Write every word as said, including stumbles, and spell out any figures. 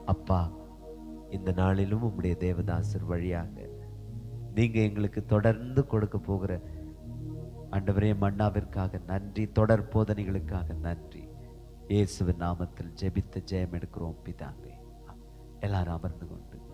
அப்பா, இந்த நாளிலும் உம்முடைய தேவதாசர் வழியாக நீங்க எங்களுக்கு தொடர்ந்து கொடுக்க போகிற ஆண்டவரே மன்னாவிற்காக நன்றி, தொடர் போதனைகளுக்காக நன்றி. இயேசுவின் நாமத்தில் ஜெபித்து ஜெயம் எடுக்கிறோம் பிதாவே. எல்லாரும் அமர்ந்து கொண்டு